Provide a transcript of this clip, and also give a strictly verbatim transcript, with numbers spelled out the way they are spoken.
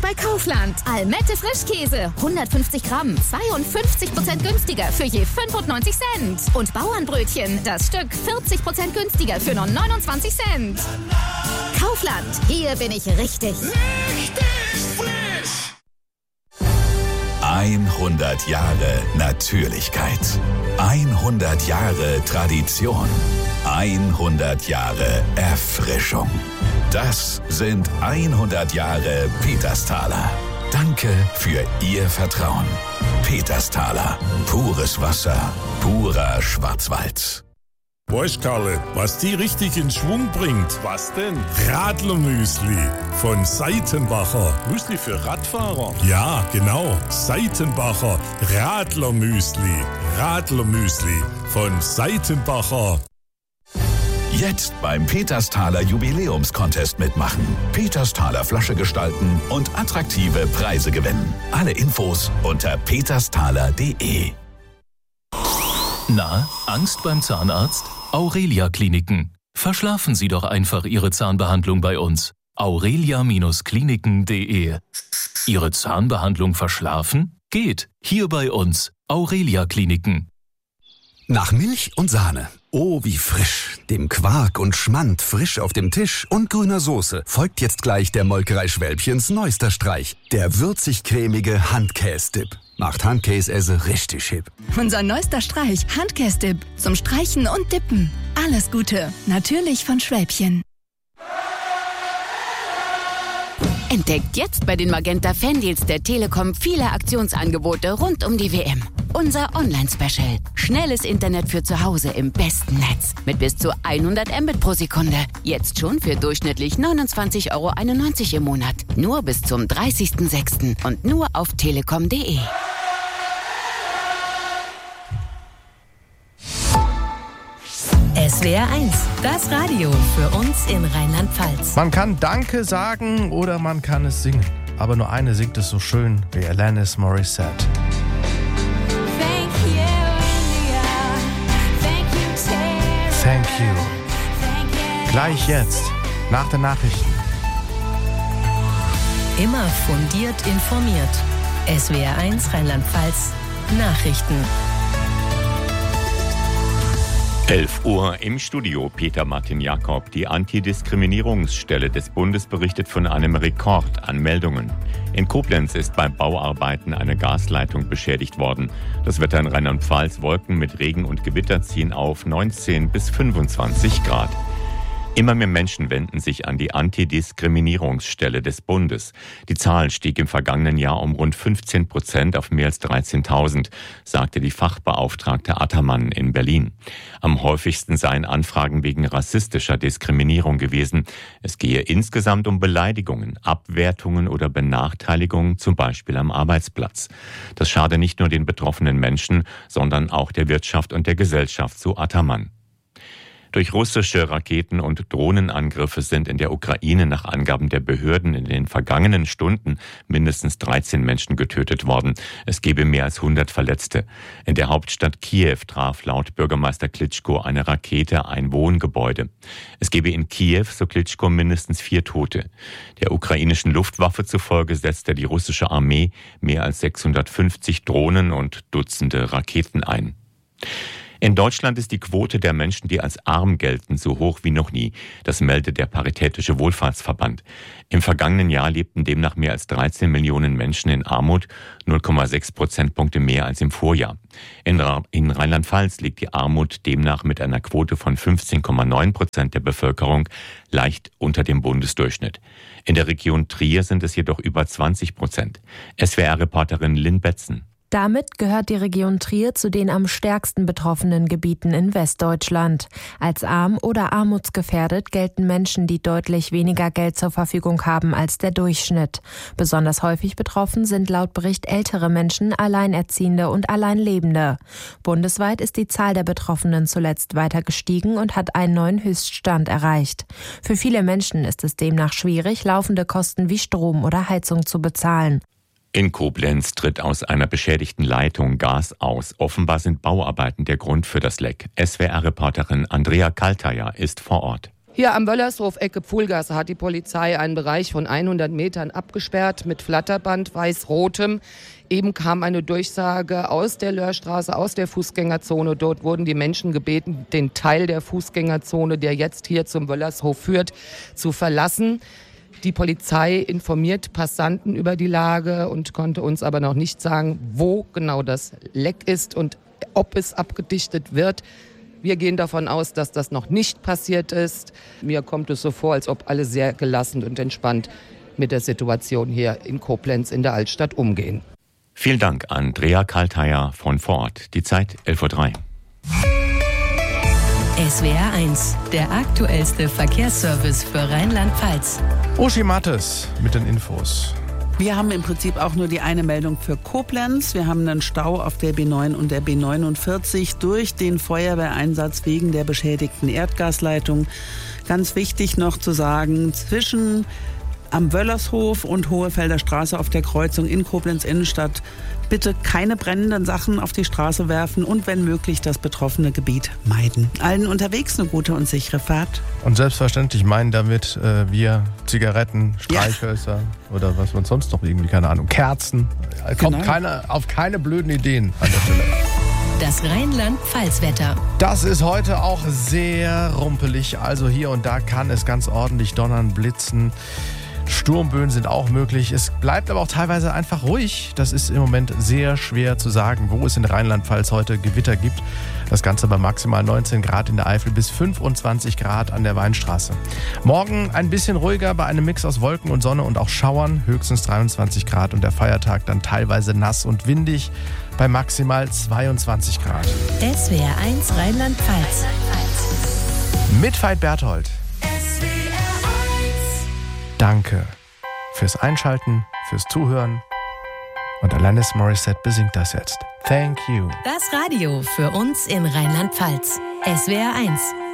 bei Kaufland. Almette Frischkäse, hundertfünfzig Gramm, zweiundfünfzig Prozent günstiger für je fünfundneunzig Cent. Und Bauernbrötchen, das Stück vierzig Prozent günstiger für nur neunundzwanzig Cent. Kaufland, hier bin ich richtig. Richtig frisch! hundert Jahre Natürlichkeit. hundert Jahre Tradition. hundert Jahre Erfrischung. Das sind hundert Jahre Petersthaler. Danke für Ihr Vertrauen. Petersthaler. Pures Wasser. Purer Schwarzwald. Weißt, Karle, was die richtig in Schwung bringt? Was denn? Radlermüsli von Seitenbacher. Müsli für Radfahrer? Ja, genau. Seitenbacher Radlermüsli. Radlermüsli von Seitenbacher. Jetzt beim Petersthaler Jubiläumscontest mitmachen. Petersthaler Flasche gestalten und attraktive Preise gewinnen. Alle Infos unter petersthaler punkt de. Na, Angst beim Zahnarzt? Aurelia Kliniken. Verschlafen Sie doch einfach Ihre Zahnbehandlung bei uns. aurelia Kliniken punkt de. Ihre Zahnbehandlung verschlafen? Geht. Hier bei uns. Aurelia Kliniken. Nach Milch und Sahne. Oh, wie frisch. Dem Quark und Schmand frisch auf dem Tisch und grüner Soße folgt jetzt gleich der Molkerei Schwälbchens neuester Streich. Der würzig-cremige Handkäse-Dip. Macht Handkäse richtig hip. Unser neuester Streich, Handkäse-Dip. Zum Streichen und Dippen. Alles Gute. Natürlich von Schwälbchen. Entdeckt jetzt bei den Magenta Fandeals der Telekom viele Aktionsangebote rund um die W M. Unser Online-Special. Schnelles Internet für zu Hause im besten Netz. Mit bis zu hundert Mbit pro Sekunde. Jetzt schon für durchschnittlich neunundzwanzig Euro einundneunzig im Monat. Nur bis zum dreißigsten sechsten und nur auf telekom punkt de. S W R eins, das Radio für uns in Rheinland-Pfalz. Man kann Danke sagen oder man kann es singen. Aber nur eine singt es so schön wie Alanis Morissette. Thank you, India. Thank you, Terry. Thank you. Gleich jetzt, nach den Nachrichten. Immer fundiert informiert. S W R eins Rheinland-Pfalz Nachrichten. elf Uhr im Studio, Peter Martin Jakob. Die Antidiskriminierungsstelle des Bundes berichtet von einem Rekord an Meldungen. In Koblenz ist bei Bauarbeiten eine Gasleitung beschädigt worden. Das Wetter in Rheinland-Pfalz: Wolken mit Regen und Gewitter ziehen auf neunzehn bis fünfundzwanzig Grad. Immer mehr Menschen wenden sich an die Antidiskriminierungsstelle des Bundes. Die Zahl stieg im vergangenen Jahr um rund fünfzehn Prozent auf mehr als dreizehntausend, sagte die Fachbeauftragte Attermann in Berlin. Am häufigsten seien Anfragen wegen rassistischer Diskriminierung gewesen. Es gehe insgesamt um Beleidigungen, Abwertungen oder Benachteiligungen, zum Beispiel am Arbeitsplatz. Das schade nicht nur den betroffenen Menschen, sondern auch der Wirtschaft und der Gesellschaft, so Attermann. Durch russische Raketen- und Drohnenangriffe sind in der Ukraine nach Angaben der Behörden in den vergangenen Stunden mindestens dreizehn Menschen getötet worden. Es gebe mehr als hundert Verletzte. In der Hauptstadt Kiew traf laut Bürgermeister Klitschko eine Rakete ein Wohngebäude. Es gebe in Kiew, so Klitschko, mindestens vier Tote. Der ukrainischen Luftwaffe zufolge setzte die russische Armee mehr als sechshundertfünfzig Drohnen und Dutzende Raketen ein. In Deutschland ist die Quote der Menschen, die als arm gelten, so hoch wie noch nie. Das meldet der Paritätische Wohlfahrtsverband. Im vergangenen Jahr lebten demnach mehr als dreizehn Millionen Menschen in Armut, null Komma sechs Prozentpunkte mehr als im Vorjahr. In, in Rheinland-Pfalz liegt die Armut demnach mit einer Quote von fünfzehn Komma neun Prozent der Bevölkerung leicht unter dem Bundesdurchschnitt. In der Region Trier sind es jedoch über zwanzig Prozent. S W R-Reporterin Lynn Betzen. Damit gehört die Region Trier zu den am stärksten betroffenen Gebieten in Westdeutschland. Als arm oder armutsgefährdet gelten Menschen, die deutlich weniger Geld zur Verfügung haben als der Durchschnitt. Besonders häufig betroffen sind laut Bericht ältere Menschen, Alleinerziehende und Alleinlebende. Bundesweit ist die Zahl der Betroffenen zuletzt weiter gestiegen und hat einen neuen Höchststand erreicht. Für viele Menschen ist es demnach schwierig, laufende Kosten wie Strom oder Heizung zu bezahlen. In Koblenz tritt aus einer beschädigten Leitung Gas aus. Offenbar sind Bauarbeiten der Grund für das Leck. S W R-Reporterin Andrea Kaltaja ist vor Ort. Hier am Wöllershof, Ecke Pfuhlgasse, hat die Polizei einen Bereich von hundert Metern abgesperrt mit Flatterband weiß-rotem. Eben kam eine Durchsage aus der Löhrstraße, aus der Fußgängerzone. Dort wurden die Menschen gebeten, den Teil der Fußgängerzone, der jetzt hier zum Wöllershof führt, zu verlassen. Die Polizei informiert Passanten über die Lage und konnte uns aber noch nicht sagen, wo genau das Leck ist und ob es abgedichtet wird. Wir gehen davon aus, dass das noch nicht passiert ist. Mir kommt es so vor, als ob alle sehr gelassen und entspannt mit der Situation hier in Koblenz in der Altstadt umgehen. Vielen Dank, Andrea Kaltheier von vor Ort. Die Zeit elf Uhr drei. S W R eins, der aktuellste Verkehrsservice für Rheinland-Pfalz. Uschi Mattes mit den Infos. Wir haben im Prinzip auch nur die eine Meldung für Koblenz. Wir haben einen Stau auf der B neun und der B neunundvierzig durch den Feuerwehreinsatz wegen der beschädigten Erdgasleitung. Ganz wichtig noch zu sagen, zwischen am Wöllershof und Hohefelder Straße auf der Kreuzung in Koblenz Innenstadt bitte keine brennenden Sachen auf die Straße werfen und wenn möglich das betroffene Gebiet meiden. Allen unterwegs eine gute und sichere Fahrt. Und selbstverständlich meinen damit äh, wir Zigaretten, Streichhölzer ja. oder was man sonst noch irgendwie, keine Ahnung, Kerzen. Kommt genau. keine, auf keine blöden Ideen an der Stelle. Das Rheinland-Pfalz-Wetter. Das ist heute auch sehr rumpelig. Also hier und da kann es ganz ordentlich donnern, blitzen. Sturmböen sind auch möglich. Es bleibt aber auch teilweise einfach ruhig. Das ist im Moment sehr schwer zu sagen, wo es in Rheinland-Pfalz heute Gewitter gibt. Das Ganze bei maximal neunzehn Grad in der Eifel bis fünfundzwanzig Grad an der Weinstraße. Morgen ein bisschen ruhiger bei einem Mix aus Wolken und Sonne und auch Schauern. Höchstens dreiundzwanzig Grad und der Feiertag dann teilweise nass und windig bei maximal zweiundzwanzig Grad. S W R eins Rheinland-Pfalz. Mit Veit Berthold. Danke fürs Einschalten, fürs Zuhören. Und Alanis Morissette besingt das jetzt. Thank you. Das Radio für uns in Rheinland-Pfalz. S W R eins.